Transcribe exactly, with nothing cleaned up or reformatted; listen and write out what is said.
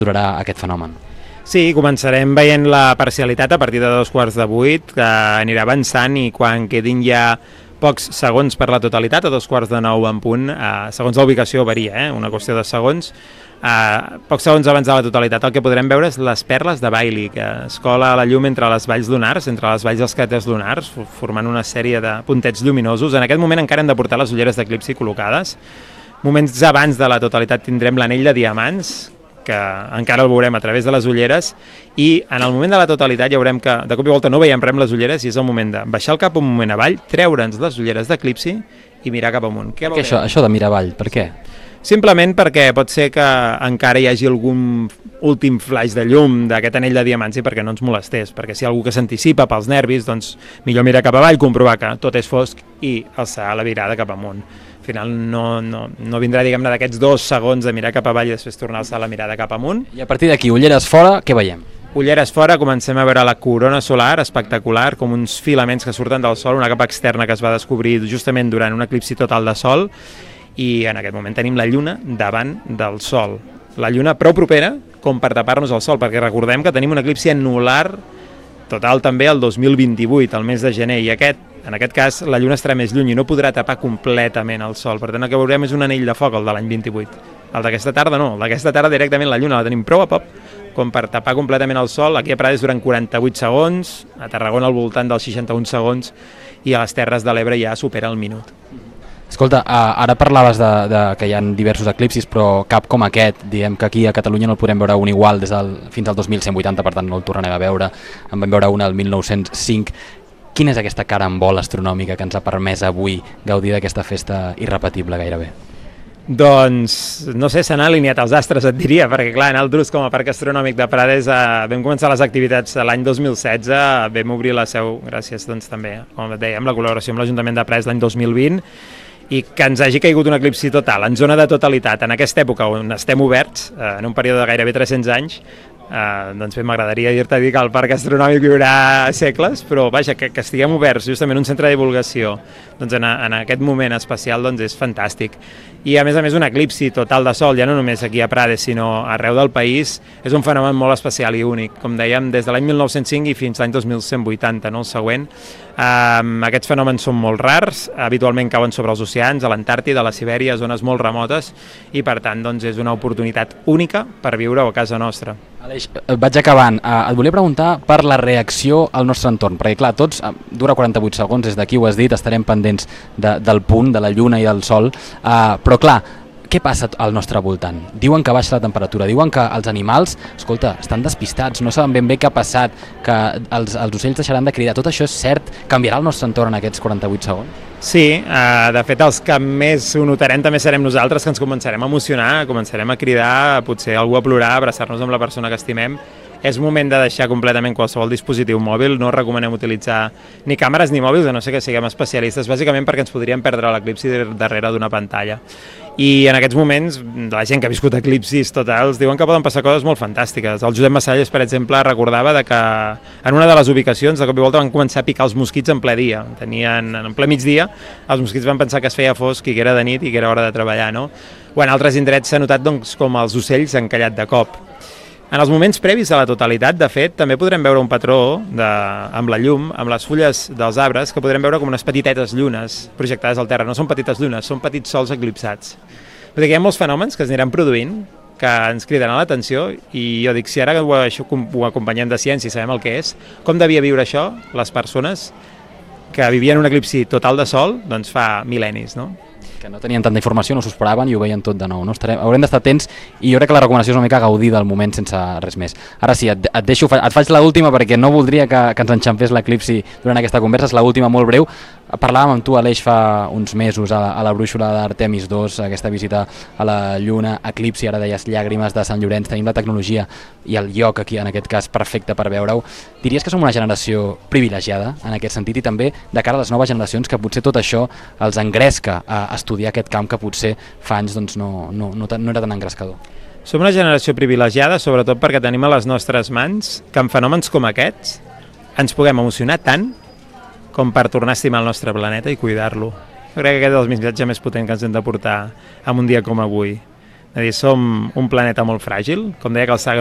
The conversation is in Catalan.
durarà aquest fenomen. Sí, començarem veient la parcialitat a partir de dos quarts de vuit, que anirà avançant, i quan quedin ja pocs segons per la totalitat, a dos quarts de nou en punt, eh, segons la ubicació varia, eh, una qüestió de segons, eh, pocs segons abans de la totalitat, el que podrem veure és les perles de Bailey, que es cola la llum entre les valls lunars, entre les valls dels cràters lunars, formant una sèrie de puntets lluminosos. En aquest moment encara hem de portar les ulleres d'eclipsi col·locades. Moments abans de la totalitat tindrem l'anell de diamants, que encara el veurem a través de les ulleres, i en el moment de la totalitat ja veurem que de cop i volta no veiem res amb les ulleres, i és el moment de baixar el cap un moment avall, treure'ns les ulleres d'eclipsi i mirar cap amunt. Què Què això, això de mirar avall, per què? Simplement perquè pot ser que encara hi hagi algun últim flaix de llum d'aquest anell de diamants, i perquè no ens molestés, perquè si hi ha algú que s'anticipa pels nervis, doncs millor mirar cap avall, comprovar que tot és fosc i alçar la mirada cap amunt. Al final no, no, no vindrà, diguem-ne, d'aquests dos segons de mirar cap avall i després tornar a alçar la mirada cap amunt. I a partir d'aquí, ulleres fora, què veiem? Ulleres fora, comencem a veure la corona solar espectacular, com uns filaments que surten del sol, una capa externa que es va descobrir justament durant un eclipsi total de sol, i en aquest moment tenim la lluna davant del sol. La lluna prou propera com per tapar-nos el sol, perquè recordem que tenim un eclipsi anular total també el dos mil vint-i-vuit, el mes de gener, i aquest, en aquest cas la lluna estarà més lluny i no podrà tapar completament el sol. Per tant, el que veurem és un anell de foc, el de l'any vint-i-vuit. El d'aquesta tarda no, el d'aquesta tarda directament la lluna la tenim prou a poc com per tapar completament el sol. Aquí a Prades durant quaranta-vuit segons, a Tarragona al voltant dels seixanta-un segons, i a les Terres de l'Ebre ja supera el minut. Escolta, ara parlaves de, de que hi ha diversos eclipsis, però cap com aquest, diem que aquí a Catalunya no el podrem veure un igual des del, fins al dos mil cent vuitanta, per tant no el tornarem a veure. En vam veure un al mil nou-cents cinc. Quina és aquesta carambola astronòmica que ens ha permès avui gaudir d'aquesta festa irrepetible gairebé? Doncs, no sé, s'han alineat els astres, et diria, perquè clar, nosaltres com a Parc Astronòmic de Prades eh, vam començar les activitats l'any dos mil setze, vam obrir la seu, gràcies doncs també, com et dèiem, la col·laboració amb l'Ajuntament de Prades l'any dos mil vint, i que ens hagi caigut un eclipsi total, en zona de totalitat, en aquesta època on estem oberts, eh, en un període de gairebé tres-cents anys, Uh, doncs bé, m'agradaria dir-te dir que el Parc Astronòmic viurà segles, però vaja, que, que estiguem oberts justament un centre de divulgació doncs en, a, en aquest moment especial doncs és fantàstic. I a més a més un eclipsi total de sol, ja no només aquí a Prades sinó arreu del país, és un fenomen molt especial i únic, com dèiem, des de l'any mil nou-cents cinc i fins l'any dos mil cent vuitanta, no? El següent. Um, aquests fenòmens són molt rars, habitualment cauen sobre els oceans, a l'Antàrtida, a la Sibèria, zones molt remotes, i per tant doncs, és una oportunitat única per viure a casa nostra. Aleix, vaig acabant. Et volia preguntar per la reacció al nostre entorn, perquè clar, tots, dura quaranta-vuit segons, des d'aquí ho has dit, estarem pendents de, del punt, de la lluna i del sol, uh, però clar, què passa al nostre voltant? Diuen que baixa la temperatura, diuen que els animals, escolta, estan despistats, no saben ben bé què ha passat, que els, els ocells deixaran de cridar. Tot això és cert? Canviarà el nostre entorn en aquests quaranta-vuit segons? Sí, eh, de fet els que més ho notarem també serem nosaltres, que ens començarem a emocionar, començarem a cridar, potser algú a plorar, a abraçar-nos amb la persona que estimem. És moment de deixar completament qualsevol dispositiu mòbil, no recomanem utilitzar ni càmeres ni mòbils, a no ser que siguem especialistes, bàsicament perquè ens podríem perdre l'eclipsi darrere d'una pantalla. I en aquests moments, la gent que ha viscut eclipsis totals diuen que poden passar coses molt fantàstiques. El Josep Massalles, per exemple, recordava de que en una de les ubicacions de cop i volta van començar a picar els mosquits en ple dia. Tenien, en ple migdia, els mosquits van pensar que es feia fosc i que era de nit i que era hora de treballar, no? O en altres indrets s'ha notat doncs, com els ocells han callat de cop. En els moments previs a la totalitat, de fet, també podrem veure un patró de, amb la llum, amb les fulles dels arbres, que podrem veure com unes petitetes llunes projectades al terra. No són petites llunes, són petits sols eclipsats. Vull dir que hi ha molts fenòmens que es aniran produint, que ens cridaran l'atenció, i jo dic, si ara ho, això, ho acompanyem de ciència i sabem el que és, com devia viure això les persones que vivien un eclipsi total de sol doncs fa mil·lennis, no? Que no tenien tanta informació, no s'ho esperaven i ho veien tot de nou. No? Estarem, haurem d'estar atents i jo crec que la recomanació és una mica gaudir del moment sense res més. Ara sí, et, et deixo, et faig l'última perquè no voldria que, que ens enxampés l'eclipsi durant aquesta conversa, és l'última molt breu. Parlàvem amb tu, Aleix, fa uns mesos a la, a la brúixola d'Artemis dos, aquesta visita a la Lluna, eclipsi, ara deies llàgrimes de Sant Llorenç, tenim la tecnologia i el lloc aquí, en aquest cas, perfecte per veure-ho. Diries que som una generació privilegiada en aquest sentit i també de cara a les noves generacions que potser tot això els engresca a estudiar aquest camp que potser fa anys doncs, no, no, no, no era tan engrescador? Som una generació privilegiada, sobretot perquè tenim a les nostres mans que en fenòmens com aquests ens puguem emocionar tant com per tornar a estimar el nostre planeta i cuidar-lo. Jo crec que aquest és el missatge més potent que ens hem de portar en un dia com avui. És a dir, som un planeta molt fràgil, com deia Carl Sagan,